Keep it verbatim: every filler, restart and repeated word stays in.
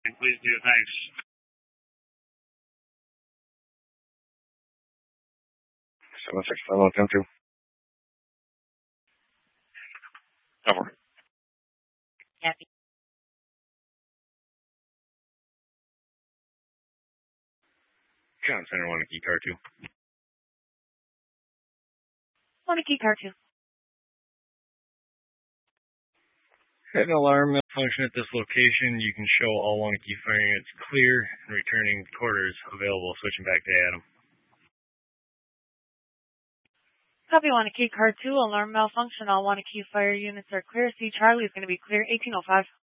Please do. Thanks. seven six five one ten two. Over. Happy. John Center one key car two. One key car two. Had an alarm malfunction at this location. You can show all one key fire units clear and returning quarters available. Switching back to Adam. Copy one key car two. Alarm malfunction. All one key fire units are clear. C Charlie is going to be clear. eighteen oh five.